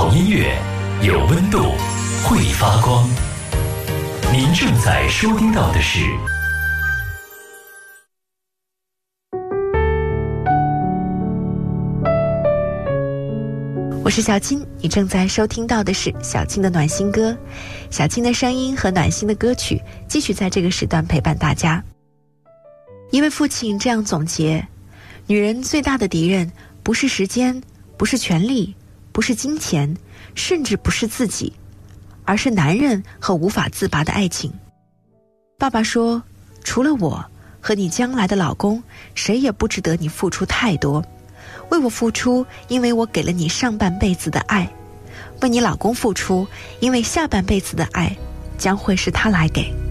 好音乐，有温度，会发光。您正在收听到的是我是小金，你正在收听到的是小金的暖心歌。小金的声音和暖心的歌曲继续在这个时段陪伴大家。一位父亲这样总结：女人最大的敌人不是时间，不是权力，不是金钱，甚至不是自己，而是男人和无法自拔的爱情。爸爸说，除了我和你将来的老公，谁也不值得你付出太多。为我付出，因为我给了你上半辈子的爱；为你老公付出，因为下半辈子的爱将会是他来给。